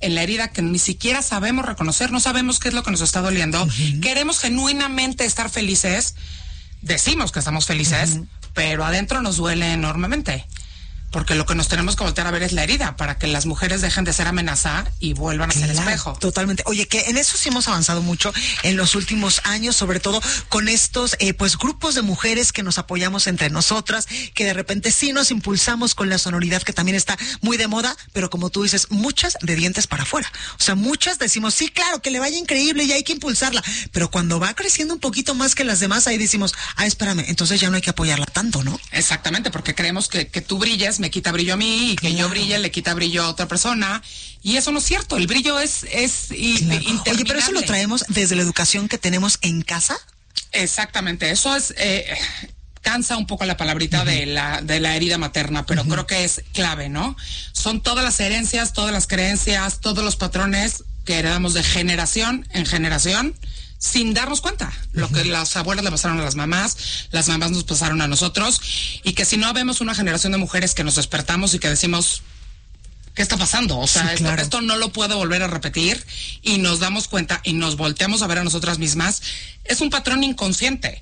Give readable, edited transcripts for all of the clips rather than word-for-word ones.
en la herida que ni siquiera sabemos reconocer, no sabemos qué es lo que nos está doliendo. Queremos genuinamente estar felices, decimos que estamos felices, pero adentro nos duele enormemente. Porque lo que nos tenemos que voltear a ver es la herida, para que las mujeres dejen de ser amenaza y vuelvan a ser espejo. Totalmente. Oye, que en eso sí hemos avanzado mucho en los últimos años, sobre todo con estos pues grupos de mujeres que nos apoyamos entre nosotras, que de repente sí nos impulsamos con la sonoridad que también está muy de moda, pero como tú dices, muchas de dientes para afuera. O sea, muchas decimos, sí, claro, que le vaya increíble y hay que impulsarla, pero cuando va creciendo un poquito más que las demás, ahí decimos, espérame, entonces ya no hay que apoyarla tanto, ¿no? Exactamente, porque creemos que tú brilles me quita brillo a mí, y que yo brille le quita brillo a otra persona, y eso no es cierto. El brillo es interminable. Oye, pero eso lo traemos desde la educación que tenemos en casa. Exactamente, eso es cansa un poco la palabrita de la herida materna, pero creo que es clave, ¿no? Son todas las herencias, todas las creencias, todos los patrones que heredamos de generación en generación, sin darnos cuenta. Lo que las abuelas le pasaron a las mamás nos pasaron a nosotros, y que si no vemos una generación de mujeres que nos despertamos y que decimos, ¿qué está pasando? O sea, esto no lo puedo volver a repetir, y nos damos cuenta y nos volteamos a ver a nosotras mismas, es un patrón inconsciente.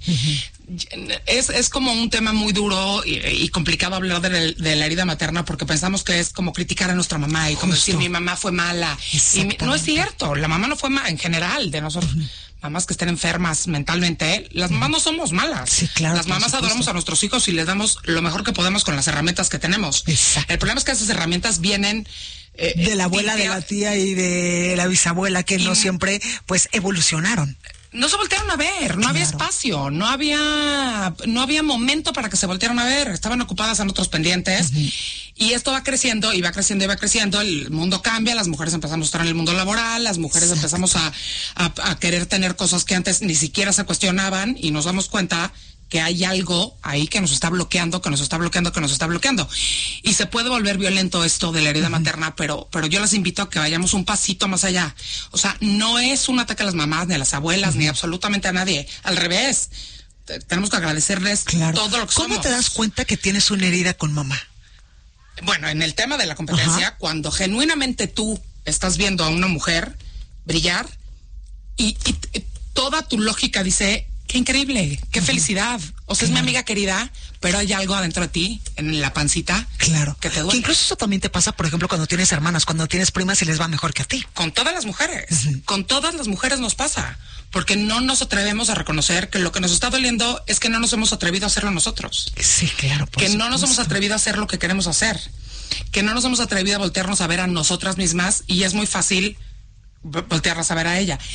Es como un tema muy duro y complicado hablar de la herida materna, porque pensamos que es como criticar a nuestra mamá y como decir, mi mamá fue mala. Y no es cierto, la mamá no fue mala en general de nosotros. Mamás que estén enfermas mentalmente, las mamás no somos malas. Sí, claro. Las mamás adoramos a nuestros hijos y les damos lo mejor que podemos con las herramientas que tenemos. Exacto. El problema es que esas herramientas vienen de la abuela, de la tía y de la bisabuela, que no siempre pues evolucionaron. No se voltearon a ver, no había espacio, no había momento para que se voltearan a ver, estaban ocupadas en otros pendientes, y esto va creciendo y va creciendo y va creciendo, el mundo cambia, las mujeres empezamos a estar en el mundo laboral, las mujeres empezamos a querer tener cosas que antes ni siquiera se cuestionaban, y nos damos cuenta que hay algo ahí que nos está bloqueando, que nos está bloqueando, que nos está bloqueando. Y se puede volver violento esto de la herida materna, pero yo las invito a que vayamos un pasito más allá. O sea, no es un ataque a las mamás, ni a las abuelas, ni absolutamente a nadie. Al revés, tenemos que agradecerles todo lo que somos. ¿Cómo te das cuenta que tienes una herida con mamá? Bueno, en el tema de la competencia, cuando genuinamente tú estás viendo a una mujer brillar y toda tu lógica dice, qué increíble, qué felicidad. O sea, es mi amiga querida, pero hay algo adentro de ti, en la pancita, que te duele. Que incluso eso también te pasa, por ejemplo, cuando tienes hermanas, cuando tienes primas y les va mejor que a ti. Con todas las mujeres, con todas las mujeres nos pasa, porque no nos atrevemos a reconocer que lo que nos está doliendo es que no nos hemos atrevido a hacerlo nosotros. Sí, claro. Que no nos hemos atrevido a hacer lo que queremos hacer, que no nos hemos atrevido a voltearnos a ver a nosotras mismas, y es muy fácil voltearlas a ver a ella.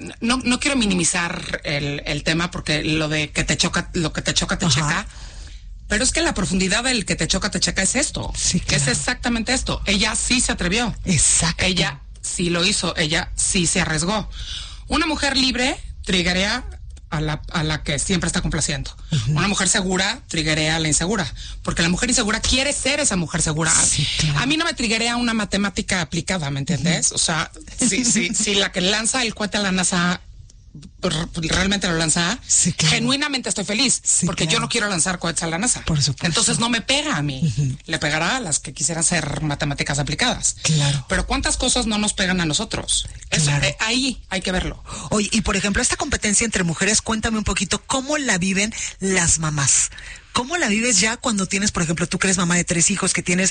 No quiero minimizar el tema, porque lo de que te choca, lo que te choca, te checa. Pero es que la profundidad del que te choca, te checa es esto. Sí, claro. Es exactamente esto. Ella sí se atrevió. Exacto. Ella sí lo hizo. Ella sí se arriesgó. Una mujer libre triggerea a la que siempre está complaciendo. Una mujer segura triggerea a la insegura, porque la mujer insegura quiere ser esa mujer segura. Sí, claro. A mí no me triggerea una matemática aplicada, ¿me entiendes? O sea, si la que lanza el cohete a la NASA realmente lo lanza, genuinamente estoy feliz, porque yo no quiero lanzar cohetes a la NASA. Por supuesto. Entonces no me pega a mí. Le pegará a las que quisieran ser matemáticas aplicadas. Claro. Pero ¿cuántas cosas no nos pegan a nosotros? Eso, ahí hay que verlo. Oye, y por ejemplo, esta competencia entre mujeres, cuéntame un poquito cómo la viven las mamás. ¿Cómo la vives ya cuando tienes, por ejemplo, tú que eres mamá de 3 hijos, que tienes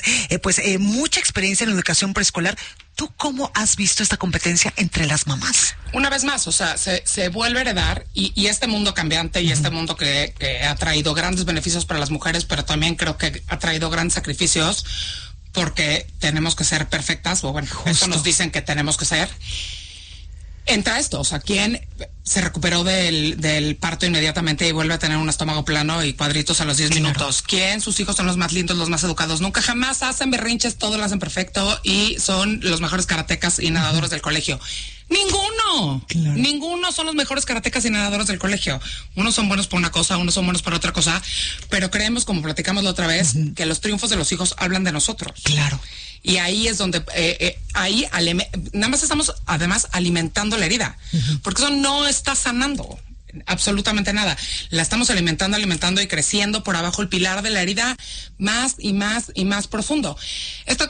mucha experiencia en educación preescolar? ¿Tú cómo has visto esta competencia entre las mamás? Una vez más, o sea, se vuelve a heredar, y este mundo cambiante y este mundo que ha traído grandes beneficios para las mujeres, pero también creo que ha traído grandes sacrificios, porque tenemos que ser perfectas, o bueno, eso nos dicen que tenemos que ser. Entra esto, o sea, ¿quién se recuperó del parto inmediatamente y vuelve a tener un estómago plano y cuadritos a los 10 minutos? ¿Quién sus hijos son los más lindos, los más educados? Nunca jamás hacen berrinches, todo lo hacen perfecto y son los mejores karatecas y nadadores del colegio. ¡Ninguno! Claro. Ninguno son los mejores karatecas y nadadores del colegio. Unos son buenos por una cosa, unos son buenos por otra cosa, pero creemos, como platicamos la otra vez, que los triunfos de los hijos hablan de nosotros. Claro. Y ahí es donde, nada más estamos además alimentando la herida, porque eso no está sanando. absolutamente nada. La estamos alimentando y creciendo por abajo el pilar de la herida más y más y más profundo. Esto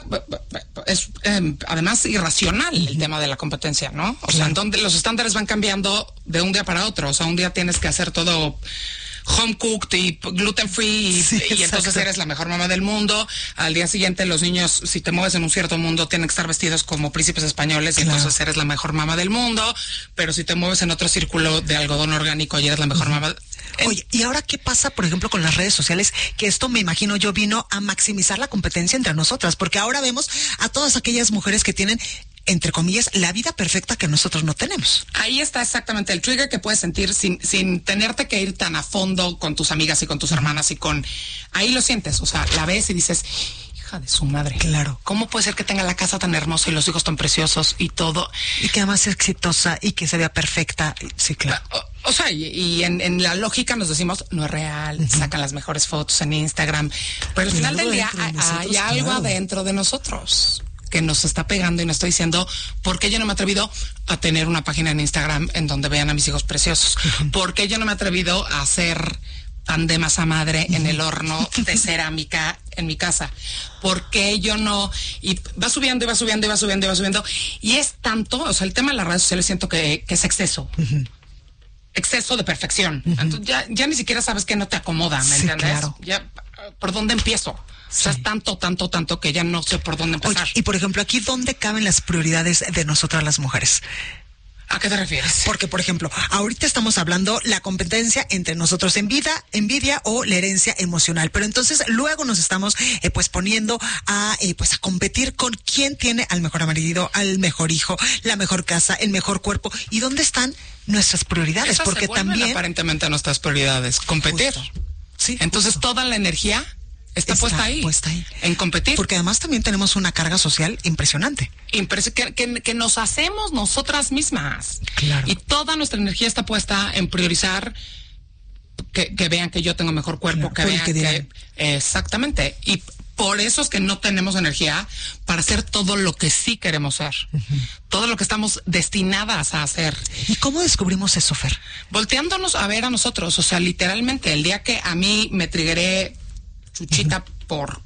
es además irracional, el tema de la competencia, ¿no? O sea, en donde los estándares van cambiando de un día para otro. O sea, un día tienes que hacer todo home cooked y gluten free y entonces eres la mejor mamá del mundo. Al día siguiente los niños, si te mueves en un cierto mundo, tienen que estar vestidos como príncipes españoles y entonces eres la mejor mamá del mundo. Pero si te mueves en otro círculo de algodón orgánico y eres la mejor mamá. Oye, ¿y ahora qué pasa, por ejemplo, con las redes sociales? Que esto, me imagino yo, vino a maximizar la competencia entre nosotras, porque ahora vemos a todas aquellas mujeres que tienen, entre comillas, la vida perfecta que nosotros no tenemos. Ahí está exactamente el trigger que puedes sentir sin tenerte que ir tan a fondo con tus amigas y con tus hermanas y con... Ahí lo sientes, o sea, la ves y dices, hija de su madre. Claro. ¿Cómo puede ser que tenga la casa tan hermosa y los hijos tan preciosos y todo? Y que además es exitosa y que se vea perfecta. Sí, claro. O sea, y en la lógica nos decimos, no es real, sacan las mejores fotos en Instagram, pero al final del día hay algo adentro de nosotros que nos está pegando y nos está diciendo, ¿por qué yo no me he atrevido a tener una página en Instagram en donde vean a mis hijos preciosos? ¿Por qué yo no me he atrevido a hacer pan de masa madre en el horno de cerámica en mi casa? ¿Por qué yo no? Y va subiendo y va subiendo y va subiendo y va subiendo. Y es tanto, o sea, el tema de las redes sociales siento que es exceso. Exceso de perfección. Entonces ya ni siquiera sabes que no te acomoda, ¿me entiendes? Claro. Ya, ¿por dónde empiezo? O sea, es tanto que ya no sé por dónde empezar. Oye, y por ejemplo, aquí, ¿dónde caben las prioridades de nosotras las mujeres? ¿A qué te refieres? Porque, por ejemplo, ahorita estamos hablando la competencia entre nosotros, envidia o la herencia emocional. Pero entonces luego nos estamos pues poniendo a competir con quién tiene al mejor marido, al mejor hijo, la mejor casa, el mejor cuerpo. ¿Y dónde están nuestras prioridades? Esas porque se vuelven también aparentemente nuestras prioridades, competir. Justo. Sí, entonces justo. toda la energía está puesta ahí. En competir. Porque además también tenemos una carga social impresionante. Que nos hacemos nosotras mismas. Claro. Y toda nuestra energía está puesta en priorizar que vean que yo tengo mejor cuerpo, claro, que vean que... Exactamente. Y por eso es que no tenemos energía para hacer todo lo que sí queremos ser. Todo lo que estamos destinadas a hacer. ¿Y cómo descubrimos eso, Fer? Volteándonos a ver a nosotros. O sea, literalmente, el día que a mí me triggeré Chuchita por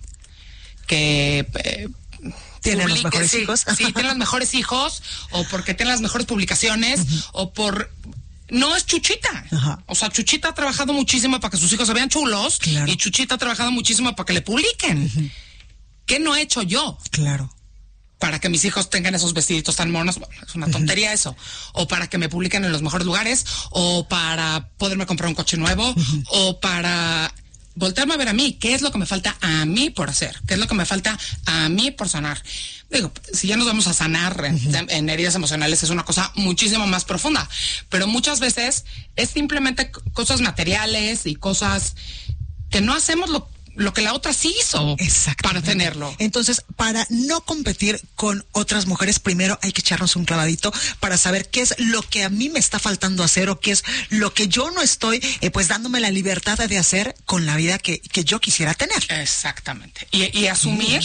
que tiene los mejores hijos. Sí, tiene los mejores hijos, o porque tiene las mejores publicaciones, o por... No es Chuchita. Ajá. O sea, Chuchita ha trabajado muchísimo para que sus hijos se vean chulos, claro. Y Chuchita ha trabajado muchísimo para que le publiquen. ¿Qué no he hecho yo? Claro. Para que mis hijos tengan esos vestiditos tan monos, bueno, es una tontería eso. O para que me publiquen en los mejores lugares, o para poderme comprar un coche nuevo, o para... voltearme a ver a mí, ¿qué es lo que me falta a mí por hacer? ¿Qué es lo que me falta a mí por sanar? Digo, si ya nos vamos a sanar en heridas emocionales, es una cosa muchísimo más profunda, pero muchas veces es simplemente cosas materiales y cosas que no hacemos lo que la otra sí hizo para tenerlo. Entonces, para no competir con otras mujeres, primero hay que echarnos un clavadito para saber qué es lo que a mí me está faltando hacer o qué es lo que yo no estoy, pues dándome la libertad de hacer con la vida que yo quisiera tener. Exactamente. Y asumir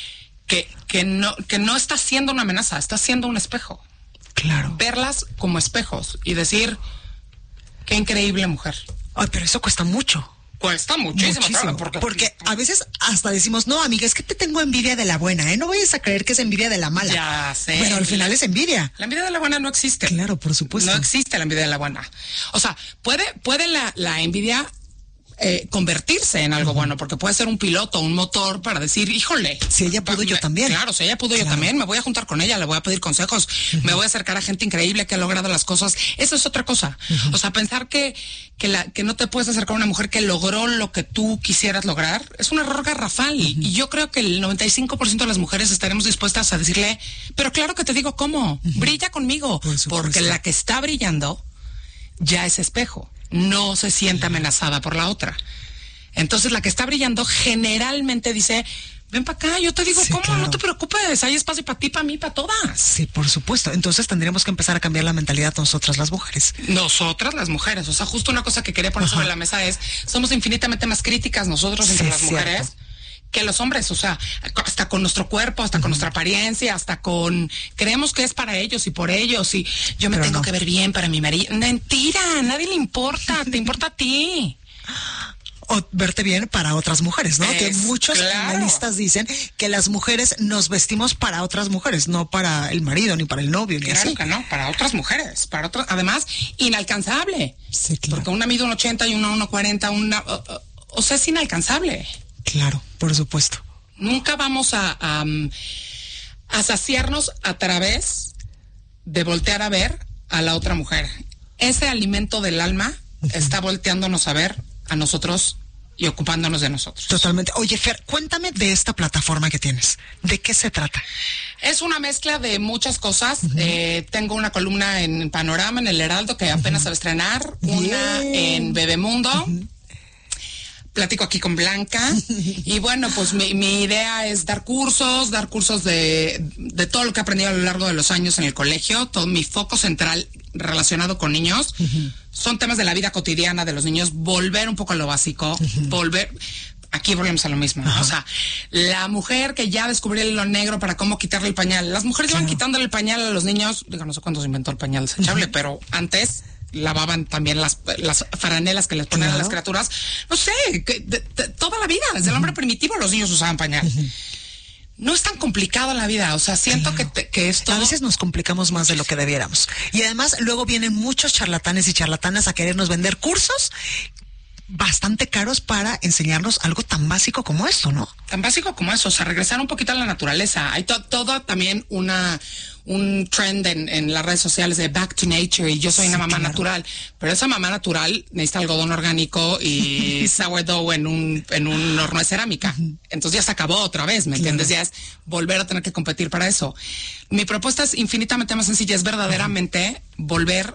que no está siendo una amenaza, está siendo un espejo. Claro. Verlas como espejos y decir, qué increíble mujer. Ay, pero eso cuesta mucho. Cuesta muchísimo. Claro, porque a veces hasta decimos, no, amiga, es que te tengo envidia de la buena, no vayas a creer que es envidia de la mala. Ya sé. Pero al final es envidia. La envidia de la buena no existe. Claro, por supuesto. No existe la envidia de la buena. O sea, puede la envidia convertirse en algo bueno, porque puede ser un piloto, un motor para decir, híjole. Si ella pudo, yo también. Claro, si ella pudo, yo también. Me voy a juntar con ella, le voy a pedir consejos, me voy a acercar a gente increíble que ha logrado las cosas. Eso es otra cosa. O sea, pensar que no te puedes acercar a una mujer que logró lo que tú quisieras lograr es un error garrafal. Y yo creo que el 95% de las mujeres estaremos dispuestas a decirle, pero claro que te digo cómo, brilla conmigo, porque la que está brillando ya es espejo. No se siente amenazada por la otra. Entonces la que está brillando generalmente dice, ven para acá, yo te digo cómo, claro. No te preocupes, hay espacio para ti, para mí, para todas. Sí, por supuesto. Entonces tendríamos que empezar a cambiar la mentalidad nosotras las mujeres. Nosotras las mujeres, o sea, justo una cosa que quería poner sobre la mesa es, somos infinitamente más críticas nosotros entre las mujeres que los hombres, o sea, hasta con nuestro cuerpo, hasta con nuestra apariencia, hasta con... Creemos que es para ellos y por ellos, y yo me tengo que ver bien para mi marido. Mentira, a nadie le importa, te importa a ti. O verte bien para otras mujeres, ¿no? Que muchos analistas dicen que las mujeres nos vestimos para otras mujeres, no para el marido, ni para el novio, ni así. Claro que no, para otras mujeres, para otras, además, inalcanzable. Sí, claro. Porque una mide 1.80 y una 1.40, o sea, es inalcanzable. Claro, por supuesto. Nunca vamos a saciarnos a través de voltear a ver a la otra mujer. Ese alimento del alma está volteándonos a ver a nosotros y ocupándonos de nosotros. Totalmente. Oye, Fer, cuéntame de esta plataforma que tienes. ¿De qué se trata? Es una mezcla de muchas cosas. Tengo una columna en Panorama, en El Heraldo, que apenas se va a estrenar. Una en Bebemundo. Platico aquí con Blanca. Y bueno, pues mi idea es dar cursos de todo lo que he aprendido a lo largo de los años en el colegio. Todo mi foco central relacionado con niños. Son temas de la vida cotidiana de los niños, volver un poco a lo básico, aquí volvemos a lo mismo, ¿no? O sea, la mujer que ya descubrió el hilo negro para cómo quitarle el pañal. Las mujeres iban quitándole el pañal a los niños, digo, no sé cuándo se inventó el pañal desechable, pero antes lavaban también las faranelas que les ponían a las criaturas. No sé, toda la vida, desde el hombre primitivo los niños usaban pañal. No es tan complicado la vida, o sea, siento que esto... A veces nos complicamos más de lo que debiéramos. Y además luego vienen muchos charlatanes y charlatanas a querernos vender cursos bastante caros para enseñarnos algo tan básico como esto, ¿no? Tan básico como eso, o sea, regresar un poquito a la naturaleza. Hay todo también un trend en las redes sociales de back to nature, y yo soy una mamá natural, pero esa mamá natural necesita algodón orgánico y sourdough en un horno de cerámica. Entonces ya se acabó otra vez, ¿me entiendes? Ya es volver a tener que competir para eso. Mi propuesta es infinitamente más sencilla, es verdaderamente volver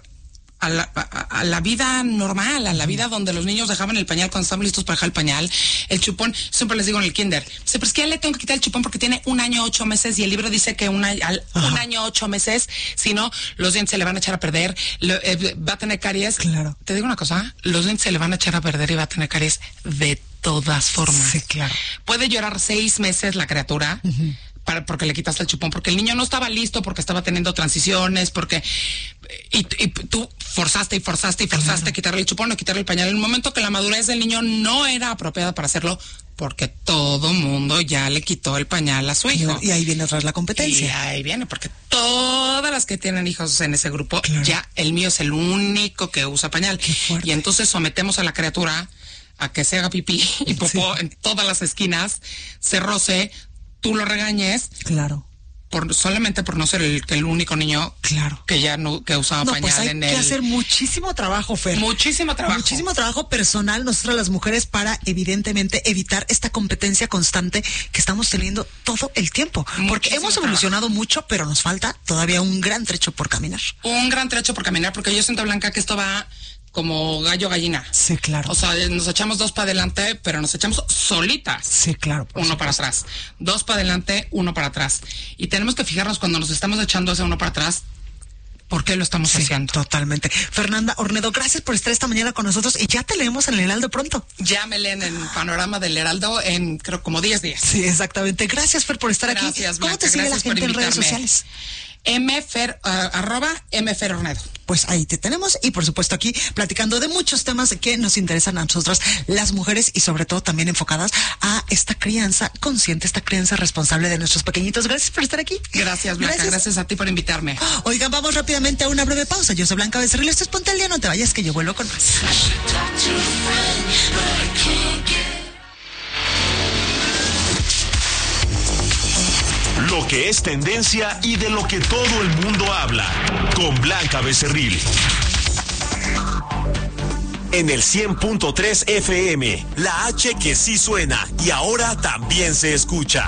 a la vida normal, a la vida donde los niños dejaban el pañal cuando estaban listos para dejar el pañal, el chupón. Siempre les digo en el kinder, pero es que ya le tengo que quitar el chupón porque tiene 1 año 8 meses y el libro dice que 1 año 8 meses, si no, los dientes se le van a echar a perder, va a tener caries. Claro. Te digo una cosa, los dientes se le van a echar a perder y va a tener caries de todas formas. Sí, claro. Puede llorar 6 meses la criatura, porque le quitaste el chupón, porque el niño no estaba listo, porque estaba teniendo transiciones, porque y tú forzaste a quitarle el chupón o quitarle el pañal en un momento que la madurez del niño no era apropiada para hacerlo, porque todo mundo ya le quitó el pañal a su hijo. Y ahí viene atrás la competencia. Y ahí viene, porque todas las que tienen hijos en ese grupo, ya el mío es el único que usa pañal. Y entonces sometemos a la criatura a que se haga pipí y popó en todas las esquinas, se roce, tú lo regañes. Claro. Solamente por no ser el único niño que ya que usaba pañal pues hay que hacer muchísimo trabajo, Fer. Muchísimo trabajo personal nosotras las mujeres para evidentemente evitar esta competencia constante que estamos teniendo todo el tiempo. Porque hemos evolucionado mucho, pero nos falta todavía un gran trecho por caminar. Un gran trecho por caminar, porque yo siento, Blanca, que esto va como gallo gallina. Sí, claro. O sea, nos echamos 2 para adelante, pero nos echamos solitas. Sí, claro. 1 para atrás. 2 para adelante, 1 para atrás. Y tenemos que fijarnos cuando nos estamos echando ese 1 para atrás, ¿por qué lo estamos haciendo? Totalmente. Fernanda Ornedo, gracias por estar esta mañana con nosotros y ya te leemos en el Heraldo pronto. Ya me leen en Panorama del Heraldo en, creo, como 10 días. Sí, exactamente. Gracias, Fer, por estar aquí. Blanca, ¿Cómo te sigue la gente en redes sociales? @mferornedo. Pues ahí te tenemos y por supuesto aquí platicando de muchos temas que nos interesan a nosotras las mujeres y sobre todo también enfocadas a esta crianza consciente, esta crianza responsable de nuestros pequeñitos. Gracias por estar aquí. Gracias, Blanca. Gracias a ti por invitarme. Oigan, vamos rápidamente a una breve pausa. Yo soy Blanca Becerril, esto es Ponte al Día, no te vayas que yo vuelvo con más. Lo que es tendencia y de lo que todo el mundo habla. Con Blanca Becerril. En el 100.3 FM, la H que sí suena y ahora también se escucha.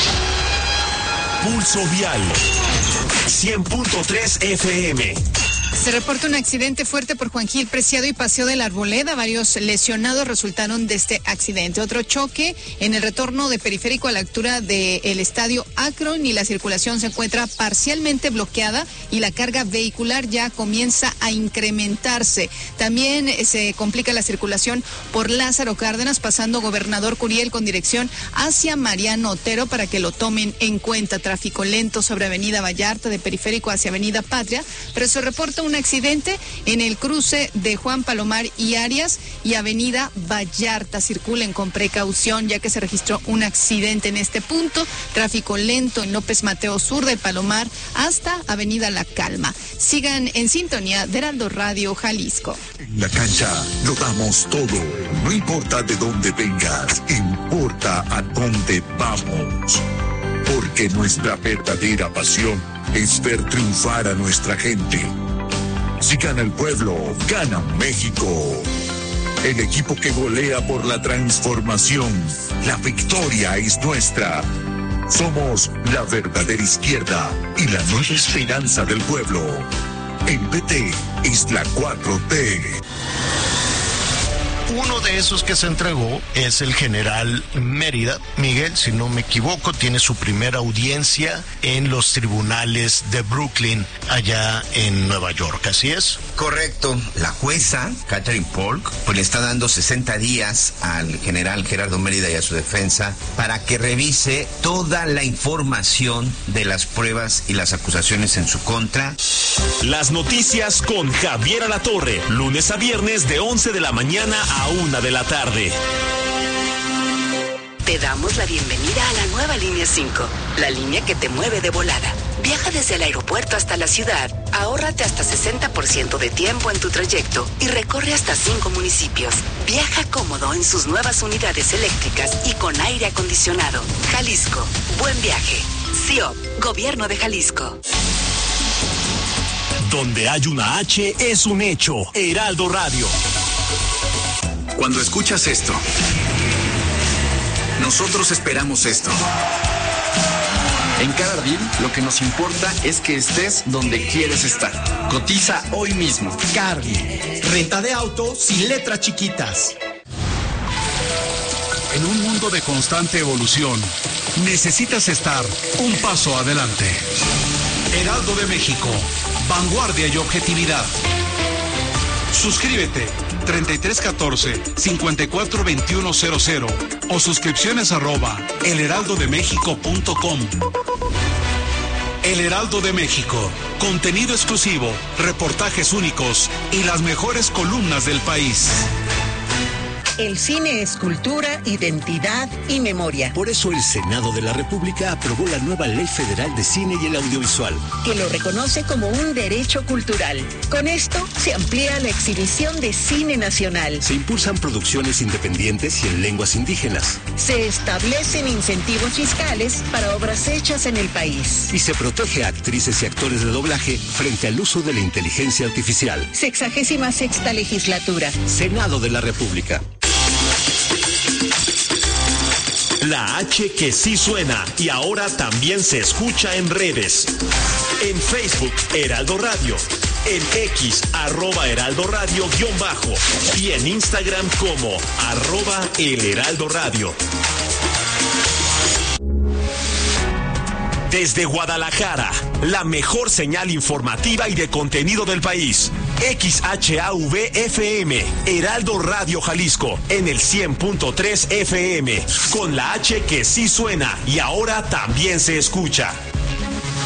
Pulso Vial. 100.3 FM. Se reporta un accidente fuerte por Juan Gil Preciado y Paseo de la Arboleda. Varios lesionados resultaron de este accidente. Otro choque en el retorno de Periférico a la altura del estadio Akron, y la circulación se encuentra parcialmente bloqueada y la carga vehicular ya comienza a incrementarse. También se complica la circulación por Lázaro Cárdenas, pasando Gobernador Curiel con dirección hacia Mariano Otero para que lo tomen en cuenta. Tráfico lento sobre Avenida Vallarta, de Periférico hacia Avenida Patria, pero se reporta un accidente en el cruce de Juan Palomar y Arias y Avenida Vallarta. Circulen con precaución ya que se registró un accidente en este punto. Tráfico lento en López Mateo Sur, de Palomar hasta Avenida La Calma. Sigan en sintonía de Heraldo Radio Jalisco. En la cancha lo damos todo. No importa de dónde vengas, importa a dónde vamos. Porque nuestra verdadera pasión es ver triunfar a nuestra gente. Si gana el pueblo, gana México. El equipo que golea por la transformación. La victoria es nuestra. Somos la verdadera izquierda y la nueva esperanza del pueblo. El PT es la 4T. Uno de esos que se entregó es el general Mérida. Miguel, si no me equivoco, tiene su primera audiencia en los tribunales de Brooklyn, allá en Nueva York. ¿Así es? Correcto. La jueza, Catherine Polk, pues le está dando 60 días al general Gerardo Mérida y a su defensa para que revise toda la información de las pruebas y las acusaciones en su contra. Las noticias con Javier Alatorre, lunes a viernes de 11 de la mañana a 1 de la tarde. Te damos la bienvenida a la nueva Línea 5, la línea que te mueve de volada. Viaja desde el aeropuerto hasta la ciudad, ahórrate hasta 60% de tiempo en tu trayecto y recorre hasta 5 municipios. Viaja cómodo en sus nuevas unidades eléctricas y con aire acondicionado. Jalisco, buen viaje. CIOP, Gobierno de Jalisco. Donde hay una H es un hecho. Heraldo Radio. Cuando escuchas esto, nosotros esperamos esto. En cada ardid, lo que nos importa es que estés donde quieres estar. Cotiza hoy mismo. Carly, renta de auto sin letras chiquitas. En un mundo de constante evolución, necesitas estar un paso adelante. Heraldo de México, vanguardia y objetividad. Suscríbete 3314-542100 o suscripciones @elheraldodemexico.com. El Heraldo de México, contenido exclusivo, reportajes únicos y las mejores columnas del país. El cine es cultura, identidad y memoria. Por eso el Senado de la República aprobó la nueva Ley Federal de Cine y el Audiovisual, que lo reconoce como un derecho cultural. Con esto se amplía la exhibición de cine nacional. Se impulsan producciones independientes y en lenguas indígenas. Se establecen incentivos fiscales para obras hechas en el país. Y se protege a actrices y actores de doblaje frente al uso de la inteligencia artificial. 66ª legislatura. Senado de la República. La H que sí suena y ahora también se escucha en redes. En Facebook, Heraldo Radio. En X, @Heraldo Radio_ y en Instagram como @El Heraldo Radio. Desde Guadalajara, la mejor señal informativa y de contenido del país. XHAV-FM, Heraldo Radio Jalisco, en el 100.3 FM, con la H que sí suena y ahora también se escucha.